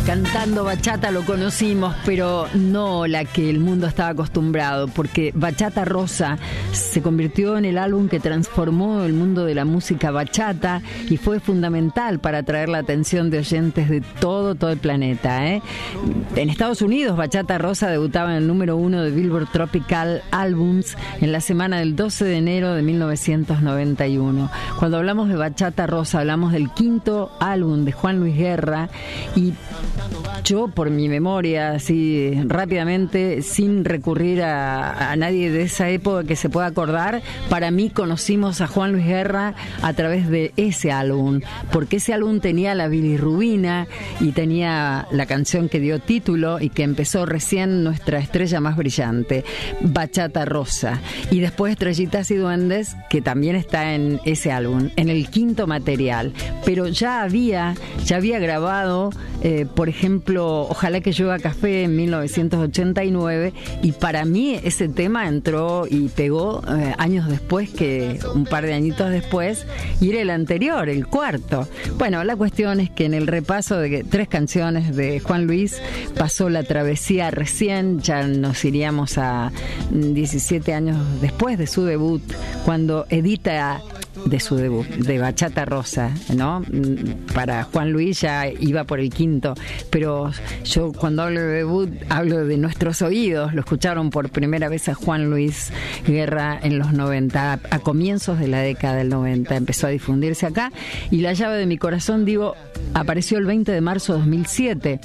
Cantando bachata lo conocimos, pero no la que el mundo estaba acostumbrado, porque Bachata Rosa se convirtió en el álbum que transformó el mundo de la música bachata y fue fundamental para atraer la atención de oyentes de todo el planeta, ¿eh? En Estados Unidos, Bachata Rosa debutaba en el número 1 de Billboard Tropical Albums en la semana del 12 de enero de 1991. Cuando hablamos de Bachata Rosa, hablamos del quinto álbum de Juan Luis Guerra, y yo, por mi memoria, así rápidamente, sin recurrir a nadie de esa época que se pueda acordar, para mí conocimos a Juan Luis Guerra a través de ese álbum, porque ese álbum tenía la bilirrubina y tenía la canción que dio título y que empezó recién nuestra estrella más brillante, Bachata Rosa, y después Estrellitas y Duendes, que también está en ese álbum, en el quinto material. Pero ya había grabado, por ejemplo, Ojalá que llueva café en 1989, y para mí ese tema entró y pegó años después, que un par de añitos después, y era el anterior, el cuarto. Bueno, la cuestión es que en el repaso de 3 canciones de Juan Luis pasó La Travesía recién, ya nos iríamos a 17 años después de su debut, cuando edita de su debut, de Bachata Rosa, ¿no? Para Juan Luis ya iba por el quinto, pero yo cuando hablo de debut hablo de nuestros oídos. Lo escucharon por primera vez a Juan Luis Guerra en los 90, a comienzos de la década del 90, empezó a difundirse acá, y La Llave de mi Corazón, digo, apareció el 20 de marzo de 2007,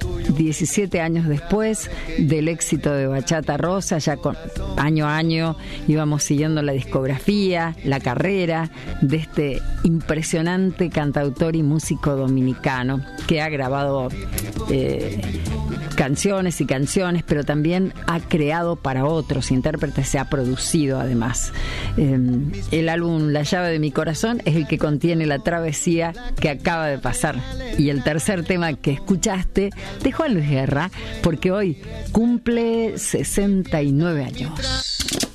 17 años después del éxito de Bachata Rosa. Ya año a año íbamos siguiendo la discografía, la carrera de este impresionante cantautor y músico dominicano que ha grabado canciones y canciones, pero también ha creado para otros intérpretes, se ha producido además. El álbum La Llave de mi Corazón es el que contiene La Travesía que acaba de pasar, y el tercer tema que escuchaste de Juan Luis Guerra, porque hoy cumple 69 años.